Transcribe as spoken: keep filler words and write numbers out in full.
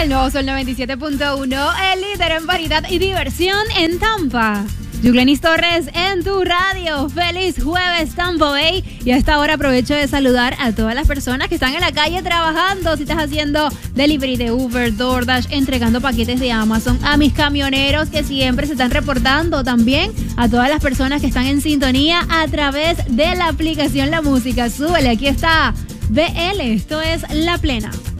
El nuevo Sol noventa y siete punto uno, el líder en variedad y diversión en Tampa. Yuglenis Torres en tu radio. Feliz jueves, Tampa Bay. Y a esta hora aprovecho de saludar a todas las personas que están en la calle trabajando. Si estás haciendo delivery de Uber, DoorDash, entregando paquetes de Amazon, a mis camioneros que siempre se están reportando, también a todas las personas que están en sintonía a través de la aplicación La Música. Súbele, aquí está B L. Esto es La Plena.